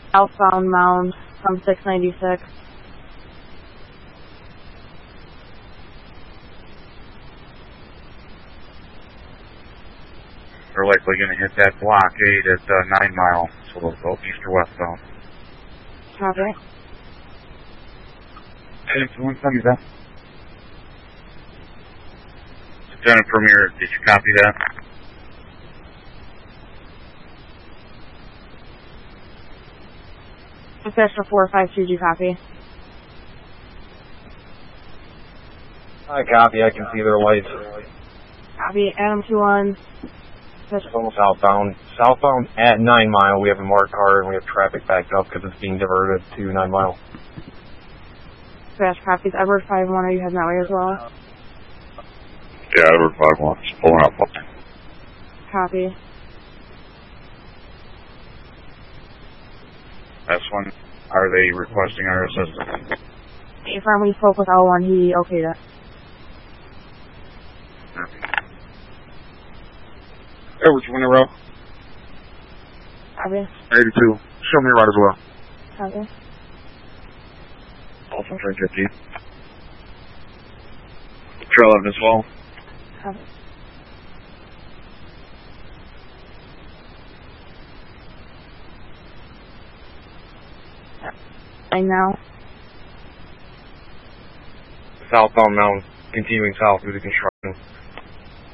Southbound Mound from 696. They're likely going to hit that blockade at 9 Mile, so they'll go east or westbound. Copy. Influence, tell me that. Lieutenant Premier, did you copy that? Dispatcher 452, do you copy? I copy, I can see their lights. Copy. Adam 21. It's almost southbound. Southbound at 9 Mile, we have a marked car and we have traffic backed up because it's being diverted to 9 Mile. Dispatch copies. Edward 51, are you heading that way as well? Yeah, Edward 51, just pulling up. Copy. S1, are they requesting our assistance? Affirm, we spoke with L1, he okayed it. Edward, you in a row? Copy. 82, show me right as well. Copy. Also 350. Trail 11 as well. Copy. And now? Southbound Mound, continuing south through the construction.